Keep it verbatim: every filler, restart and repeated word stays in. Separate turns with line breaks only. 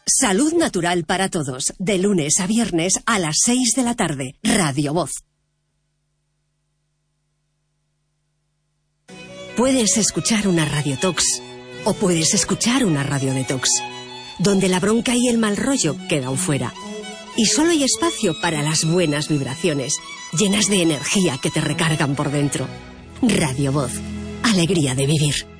Salud natural para todos, de lunes a viernes a las seis de la tarde. Radio Voz. Puedes escuchar una radiotox o puedes escuchar una radio detox, donde la bronca y el mal rollo quedan fuera. Y solo hay espacio para las buenas vibraciones, llenas de energía que te recargan por dentro. Radio Voz. Alegría de vivir.